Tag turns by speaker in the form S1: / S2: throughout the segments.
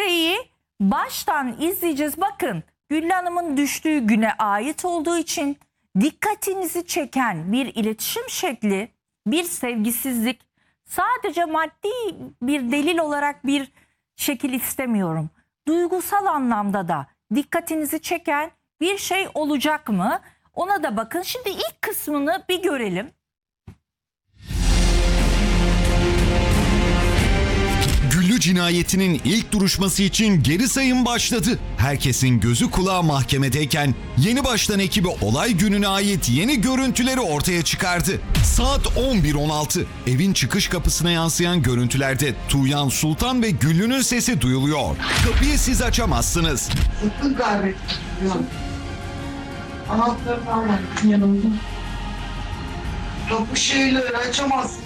S1: şifreyi baştan izleyeceğiz. Bakın, Güllü Hanım'ın düştüğü güne ait olduğu için dikkatinizi çeken bir iletişim şekli, bir sevgisizlik, sadece maddi bir delil olarak bir şekil istemiyorum. Duygusal anlamda da dikkatinizi çeken bir şey olacak mı? Ona da bakın. Şimdi ilk kısmını bir görelim.
S2: Güllü cinayetinin ilk duruşması için geri sayım başladı. Herkesin gözü kulağı mahkemedeyken Yeni Baştan ekibi olay gününe ait yeni görüntüleri ortaya çıkardı. Saat 11.16. Evin çıkış kapısına yansıyan görüntülerde Tuğyan, Sultan ve Güllü'nün sesi duyuluyor. Kapıyı siz açamazsınız.
S3: Sakın kaybetmiyorum. Anahtarını almadım yanımda. Kapı şeyleri açamazsın.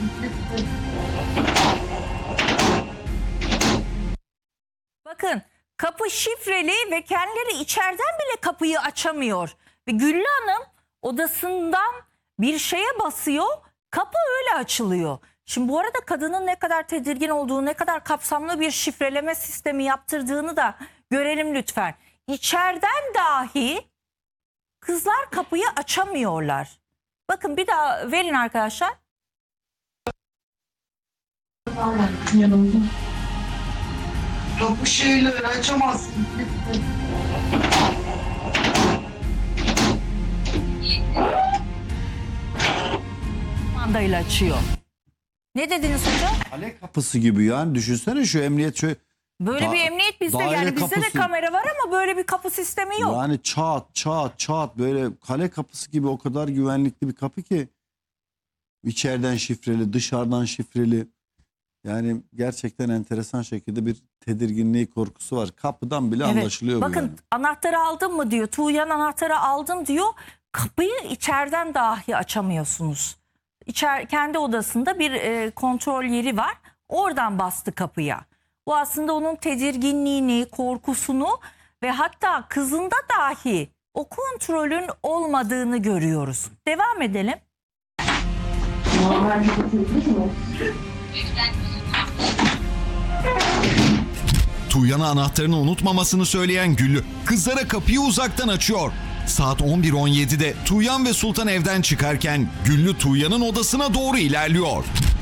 S1: Bakın, kapı şifreli ve kendileri içeriden bile kapıyı açamıyor. Ve Güllü Hanım odasından bir şeye basıyor, kapı öyle açılıyor. Şimdi bu arada kadının ne kadar tedirgin olduğu, ne kadar kapsamlı bir şifreleme sistemi yaptırdığını da görelim lütfen. İçeriden dahi kızlar kapıyı açamıyorlar. Bakın bir daha verin arkadaşlar.
S3: Almadım yanımda. Kapı şeyleri açamazsın.
S1: Mandayla açıyor. Ne dediniz hocam?
S4: Kale kapısı gibi yani, düşünsene şu emniyet şöyle.
S1: Böyle bir emniyet bizde,
S4: daire
S1: yani bizde de
S4: kapısı.
S1: kamera var ama böyle bir kapı sistemi yok.
S4: Yani çat böyle kale kapısı gibi, o kadar güvenlikli bir kapı ki. İçeriden şifreli, dışarıdan şifreli. Yani gerçekten enteresan şekilde bir tedirginliği, korkusu var. Kapıdan bile anlaşılıyor bu
S1: Bakın
S4: yani.
S1: anahtarı aldım mı diyor. Tuğyan anahtarı aldım diyor. Kapıyı içeriden dahi açamıyorsunuz. Kendi odasında bir kontrol yeri var. Oradan bastı kapıya. Bu aslında onun tedirginliğini, korkusunu ve hatta kızında dahi o kontrolün olmadığını görüyoruz. Devam edelim.
S2: Tuğyan'a anahtarını unutmamasını söyleyen Güllü, kızlara kapıyı uzaktan açıyor. Saat 11.17'de Tuğyan ve Sultan evden çıkarken Güllü Tuğyan'ın odasına doğru ilerliyor.